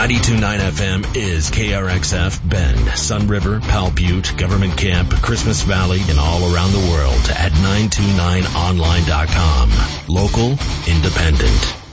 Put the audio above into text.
92.9 FM is KRXF Bend, Sun River, Powell Butte, Government Camp, Christmas Valley, and all around the world at 929online.com. Local, independent.